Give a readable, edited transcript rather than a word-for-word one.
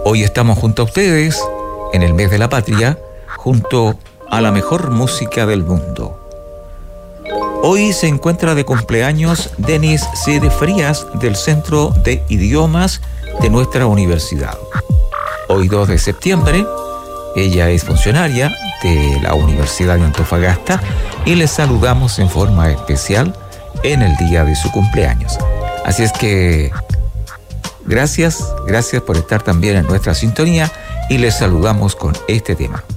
Hoy estamos junto a ustedes en el mes de la patria, junto a la mejor música del mundo. Hoy se encuentra de cumpleaños Denise C. Frías del Centro de Idiomas de nuestra universidad. Hoy 2 de septiembre, ella es funcionaria de la Universidad de Antofagasta y le saludamos en forma especial en el día de su cumpleaños. Así es que gracias por estar también en nuestra sintonía y les saludamos con este tema.